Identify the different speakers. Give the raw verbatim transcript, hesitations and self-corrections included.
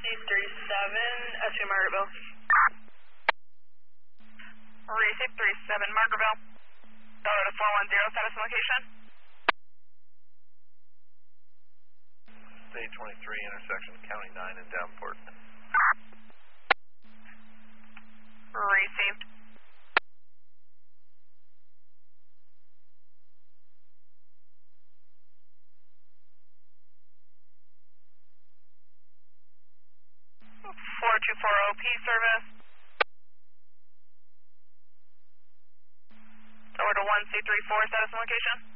Speaker 1: three seven, S U Margaretville.
Speaker 2: Receive three seven, Margaretville. Delta four one zero, status and location.
Speaker 3: State twenty-three, intersection County nine in Davenport.
Speaker 2: Received. four two four O P service. Over to one C three four, status and location.